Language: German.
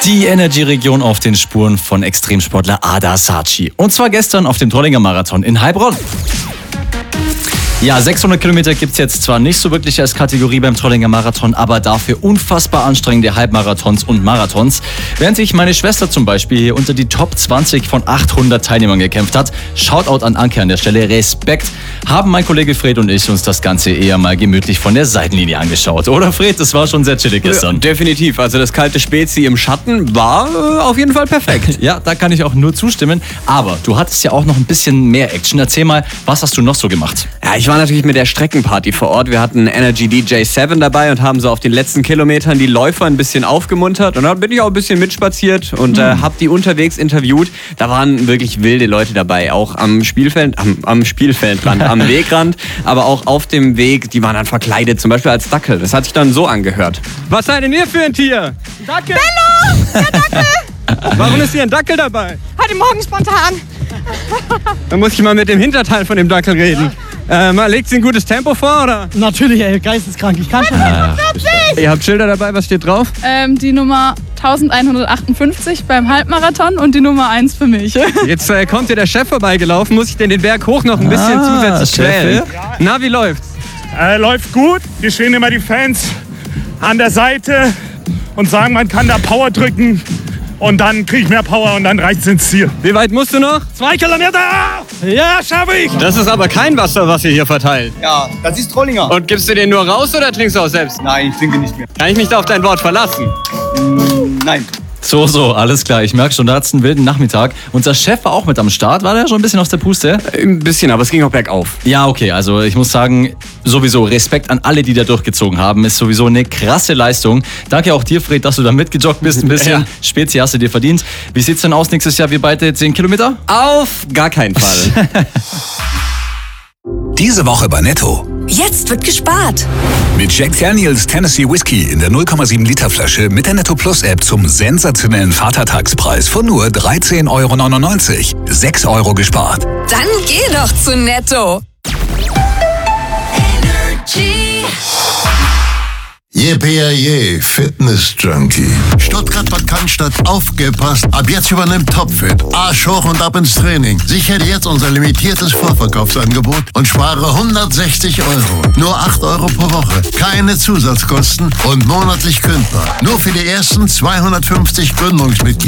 Die Energy-Region auf den Spuren von Extremsportler Ada Saci. Und zwar gestern auf dem Trollinger Marathon in Heilbronn. Ja, 600 Kilometer gibt es jetzt zwar nicht so wirklich als Kategorie beim Trollinger Marathon, aber dafür unfassbar anstrengende Halbmarathons und Marathons. Während sich meine Schwester zum Beispiel hier unter die Top 20 von 800 Teilnehmern gekämpft hat, Shoutout an Anke an der Stelle, Respekt, haben mein Kollege Fred und ich uns das Ganze eher mal gemütlich von der Seitenlinie angeschaut. Oder Fred, das war schon sehr chillig gestern. Ja, definitiv, also das kalte Spezi im Schatten war auf jeden Fall perfekt. Ja, da kann ich auch nur zustimmen, aber du hattest ja auch noch ein bisschen mehr Action. Erzähl mal, was hast du noch so gemacht? Ja, ich war natürlich mit der Streckenparty vor Ort. Wir hatten Energy DJ 7 dabei und haben so auf den letzten Kilometern die Läufer ein bisschen aufgemuntert. Und dann bin ich auch ein bisschen mitspaziert und habe die unterwegs interviewt. Da waren wirklich wilde Leute dabei, auch am Spielfeld, am Spielfeldrand, am Wegrand, aber auch auf dem Weg. Die waren dann verkleidet, zum Beispiel als Dackel. Das hat sich dann so angehört. Was seid denn ihr für ein Tier? Dackel! Bello! Der Dackel! Warum ist hier ein Dackel dabei? Heute Morgen spontan. Dann muss ich mal mit dem Hinterteil von dem Dackel reden. Legt sie ein gutes Tempo vor, oder? Natürlich, ey, geisteskrank. Ich kann schon. Ihr habt Schilder dabei, was steht drauf? Die Nummer 1158 beim Halbmarathon und die Nummer 1 für mich. Jetzt kommt hier der Chef vorbeigelaufen. Muss ich denn den Berg hoch noch ein bisschen zusätzlich quälen? Na, wie läuft's? Läuft gut. Wir stehen immer die Fans an der Seite und sagen, man kann da Power drücken. Und dann kriege ich mehr Power und dann reicht's ins Ziel. Wie weit musst du noch? 2 Kilometer! Ja, schaffe ich! Das ist aber kein Wasser, was ihr hier verteilt. Ja, das ist Trollinger. Und gibst du den nur raus oder trinkst du auch selbst? Nein, ich trinke nicht mehr. Kann ich mich da auf dein Wort verlassen? Nein. So, alles klar. Ich merke schon, da hat's einen wilden Nachmittag. Unser Chef war auch mit am Start. War der schon ein bisschen aus der Puste? Ein bisschen, aber es ging auch bergauf. Ja, okay. Also ich muss sagen, sowieso Respekt an alle, die da durchgezogen haben. Ist sowieso eine krasse Leistung. Danke auch dir, Fred, dass du da mitgejoggt bist ein bisschen. Ja. Spezi hast du dir verdient. Wie sieht's denn aus nächstes Jahr? Wir beide 10 Kilometer? Auf gar keinen Fall. Diese Woche bei Netto. Jetzt wird gespart. Mit Jack Daniels Tennessee Whiskey in der 0,7 Liter Flasche mit der Netto Plus App zum sensationellen Vatertagspreis von nur 13,99 €. 6 € gespart. Dann geh doch zu Netto. Yippie, Fitness-Junkie. Stuttgart-Bad Cannstatt, aufgepasst. Ab jetzt übernimmt Topfit. Arsch hoch und ab ins Training. Sichere jetzt unser limitiertes Vorverkaufsangebot und spare 160 €. Nur 8 € pro Woche. Keine Zusatzkosten und monatlich kündbar. Nur für die ersten 250 Gründungsmitglieder.